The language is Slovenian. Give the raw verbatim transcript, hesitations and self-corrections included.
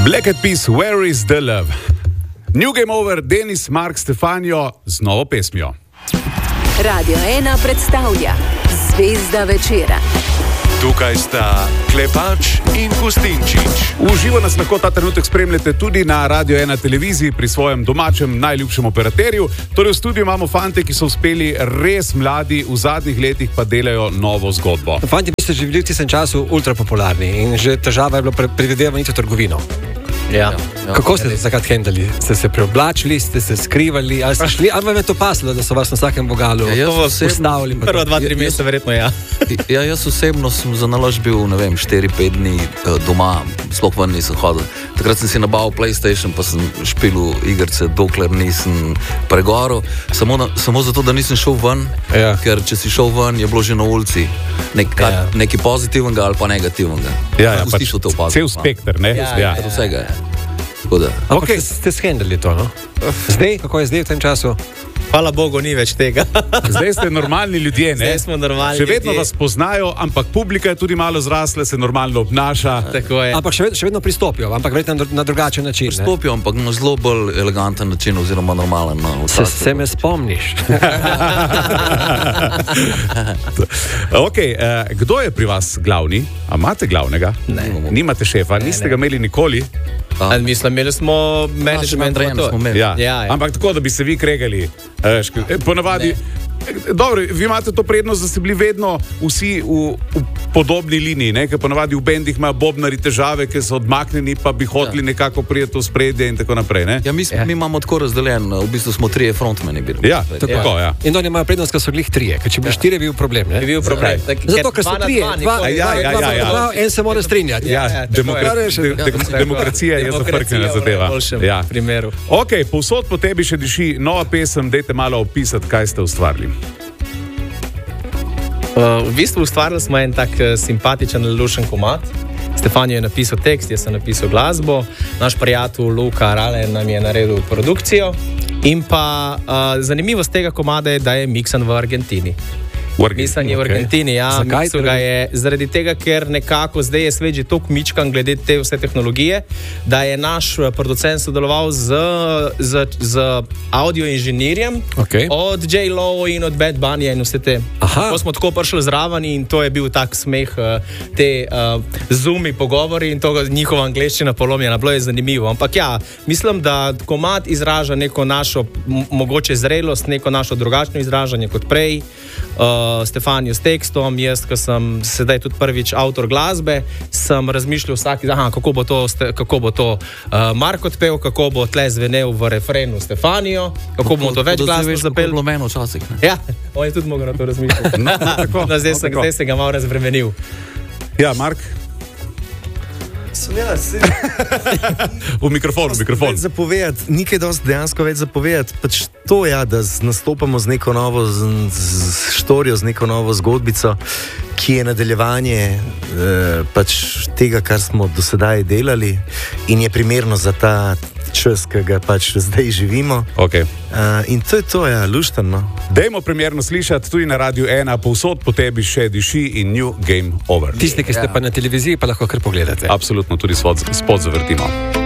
Black Eyed Peas, Where is the Love? New Game Over, Denis, Mark, Stefanijo z novo pesmijo. Radio ena predstavlja Zvezda večera. Tukaj sta Klepač in Gustinčič. Uživo nas lahko ta trenutek spremljate tudi na Radio ena televiziji pri svojem domačem najljubšem operaterju. Torej v studiu imamo fante, ki so uspeli res mladi, v zadnjih letih pa delajo novo zgodbo. Fanti, vi ste že bili v tistem času ultrapopularni in že težava je bilo predvidevati trgovino. Ja. Ja. Kako ste se takrat hendali? Ste se preoblačili, ste se skrivali, ali ste šli, ali vam je to paslo, da so vas na vsakem bogalu ja, ustavili? Prva dva, tri meseca verjetno ja. ja. Jaz osebno sem za naložb bil, ne vem, štiri pet dni doma, sploh ven nisem hodil. Takrat sem si nabavil PlayStation, pa sem špilil igrice, dokler nisem pregoril. Samo, na, samo zato, da nisem šel ven, ja. Ker če si šel ven, je bilo že na ulici nek, ja. Nekaj pozitivnega ali pa negativnega. Ja, ja, pač cel spekter, ne? Ja, ja, ja. Vsega je. Ampak okay. ste shendali to, no? Zdaj, kako je zdaj v tem času? Hvala Bogu, ni več tega. Zdaj ste normalni ljudje, ne? Zdaj smo normalni ljudje. Še vedno ljudje. Vas poznajo, ampak publika je tudi malo zrasla, se normalno obnaša. Tako je. Ampak še vedno, še vedno pristopijo, ampak verjetno na drugačen način. Pristopijo, ampak na zelo bolj eleganten način oziroma normalen. No, se, se me spomniš. Ok, eh, kdo je pri vas glavni? A imate glavnega? Ne. Nimate šefa, ne, niste ne. ga imeli nikoli? A, mislim, imeli smo management, ja. Ja, ja. Ampak tako, da bi se vi kregali. Eh, ponavadi, dobro, vi imate to prednost, da ste bili vedno vsi v, v podobni liniji, ne? Ker ponavadi v bendih imajo bobnari težave, ker so odmaknjeni, pa bi hoteli ja. Nekako prijeti v spredje in tako naprej. Ne? Ja, mi, ja. mi imamo tako razdeljen, v bistvu smo trije frontmeni bili. Ja, tako, ja. In oni imajo prednost, ker so glih trije, ker če bi ja. Štiri bil problem, ne? Bi bil problem. Tak, Zato, ker so trije, dva, dva, ja, ja, ja, ja. dva, en se mora strinjati. Ja, ja, demokra de, de, demokracija je zafrknjena zadeva. Ja. Primeru. Ok, povsod po tebi še diši nova pesem, dajte malo opisati, kaj ste ustvarili. Uh, v bistvu ustvarili smo en tak uh, simpatičen, lušen komad. Stefanijo je napisal tekst, jaz sem napisal glasbo, naš prijatelj Luka Rale nam je naredil produkcijo. In pa uh, zanimivost tega komada je, da je miksan v Argentini. Mislim, je v Argentini, ja. Zakaj? Ga je, zaradi tega, ker nekako zdaj je svet že toliko mičkan glede te vse tehnologije, da je naš producent sodeloval z, z, z audio inženirjem okay. od J-Lo in od Bad Bunny in vse te. Ko smo tako prišli zraven in to je bil tak smeh, te uh, zoomi pogovori in to njihova angleščina polomljena, bilo je zanimivo. Ampak ja, mislim, da komad izraža neko našo mogoče zrelost, neko našo drugačno izražanje kot prej. Uh, Stefanijo s tekstom, jaz, ko sem sedaj tudi prvič avtor glasbe, sem razmišljal vsak, aha, kako bo to, kako bo to uh, Mark odpel, kako bo tle zvenel v refrenu Stefanijo, kako bomo to več glasno zapeli. Kako bilo meni včasih. Ja, on je tudi mogel na to razmišljati. No, tako, no, zdaj, no, sem, zdaj se ga malo razbremenil. Ja, Mark? Ja, se... v mikrofon, v mikrofon. Nikaj dosti dejansko več zapovedati. Pač to je, ja, da nastopamo z neko novo z, z štorijo, z neko novo zgodbico, ki je nadaljevanje eh, pač tega, kar smo do sedaj delali in je primerno za ta čas, ki ga pač zdaj živimo. Okay. Uh, in to je to, ja, luštano. Dajmo primerno slišati tudi na Radio ena, povsod po tebi še diši in New Game Over. Tisti, ki ste ja. pa na televiziji, pa lahko kar pogledate. Absolutno, tudi spod zavrtimo.